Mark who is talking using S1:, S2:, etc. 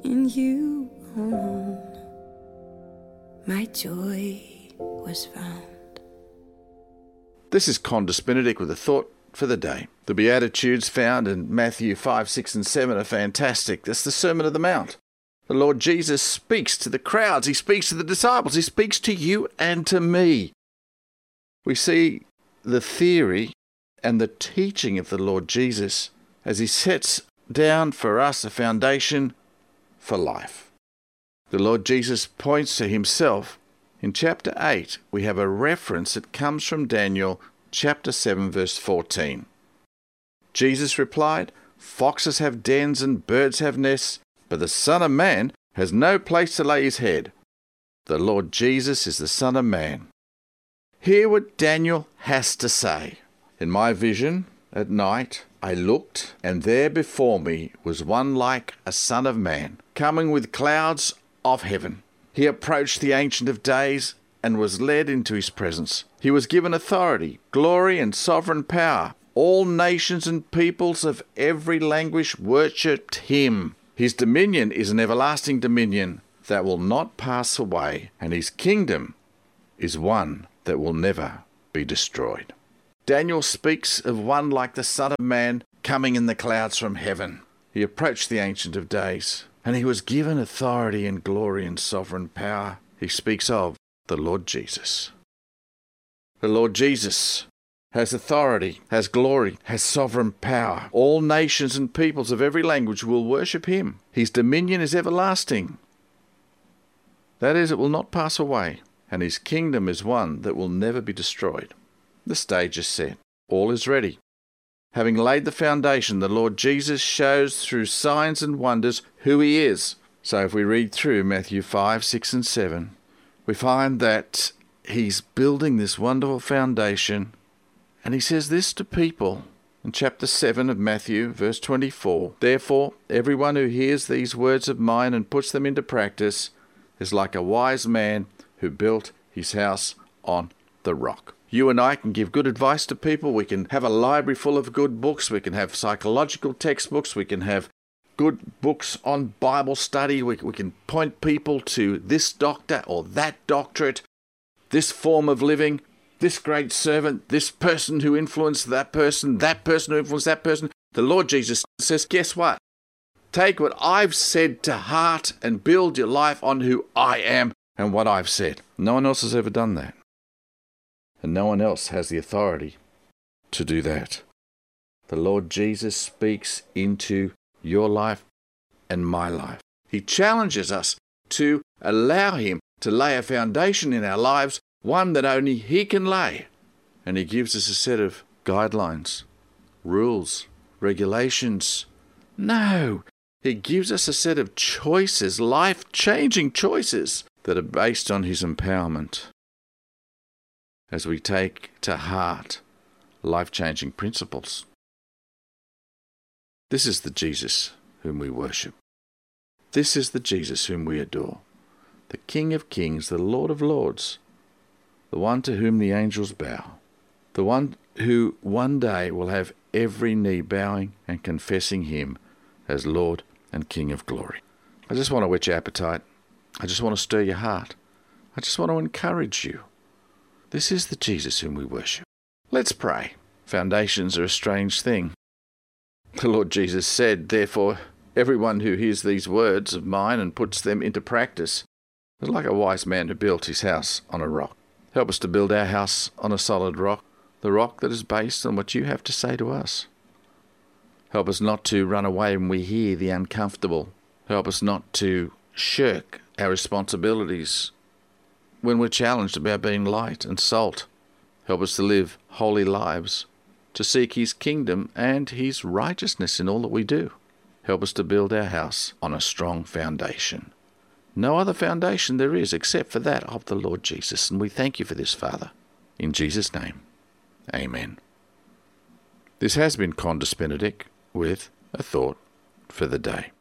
S1: In you alone, my joy was found.
S2: This is Condis Benedict with a thought for the day. The Beatitudes found in Matthew 5, 6 and 7 are fantastic. That's the Sermon on the Mount. The Lord Jesus speaks to the crowds. He speaks to the disciples. He speaks to you and to me. We see the theory and the teaching of the Lord Jesus as he sets down for us a foundation for life. The Lord Jesus points to himself. In chapter 8, we have a reference that comes from Daniel chapter 7, verse 14. Jesus replied, "Foxes have dens and birds have nests, but the Son of Man has no place to lay his head." The Lord Jesus is the Son of Man. Hear what Daniel has to say. In my vision at night, I looked, and there before me was one like a Son of Man, coming with clouds of heaven. He approached the Ancient of Days and was led into his presence. He was given authority, glory, and sovereign power. All nations and peoples of every language worshipped him. His dominion is an everlasting dominion that will not pass away, and his kingdom is one that will never be destroyed. Daniel speaks of one like the Son of Man coming in the clouds from heaven. He approached the Ancient of Days, and he was given authority and glory and sovereign power. He speaks of the Lord Jesus. The Lord Jesus has authority, has glory, has sovereign power. All nations and peoples of every language will worship him. His dominion is everlasting. That is, it will not pass away, and his kingdom is one that will never be destroyed. The stage is set. All is ready. Having laid the foundation, the Lord Jesus shows through signs and wonders who he is. So if we read through Matthew 5, 6 and 7, we find that he's building this wonderful foundation, and he says this to people in chapter 7 of Matthew, verse 24. "Therefore, everyone who hears these words of mine and puts them into practice is like a wise man who built his house on the rock." You and I can give good advice to people. We can have a library full of good books. We can have psychological textbooks. We can have good books on Bible study. We can point people to this doctor or that doctorate, this form of living, this great servant, this person who influenced that person who influenced that person. The Lord Jesus says, guess what? Take what I've said to heart and build your life on who I am and what I've said. No one else has ever done that. And no one else has the authority to do that. The Lord Jesus speaks into your life and my life. He challenges us to allow him to lay a foundation in our lives, one that only he can lay. And he gives us a set of guidelines, rules, regulations. No, he gives us a set of choices, life-changing choices that are based on his empowerment. As we take to heart life-changing principles. This is the Jesus whom we worship. This is the Jesus whom we adore. The King of Kings, the Lord of Lords, the one to whom the angels bow, the one who one day will have every knee bowing and confessing him as Lord and King of glory. I just want to whet your appetite. I just want to stir your heart. I just want to encourage you. This is the Jesus whom we worship. Let's pray. Foundations are a strange thing. The Lord Jesus said, "Therefore, everyone who hears these words of mine and puts them into practice is like a wise man who built his house on a rock." Help us to build our house on a solid rock, the rock that is based on what you have to say to us. Help us not to run away when we hear the uncomfortable. Help us not to shirk our responsibilities when we're challenged about being light and salt. Help us to live holy lives, to seek his kingdom and his righteousness in all that we do. Help us to build our house on a strong foundation. No other foundation there is except for that of the Lord Jesus. And we thank you for this, Father. In Jesus' name, amen. This has been Condis Benedict with a thought for the day.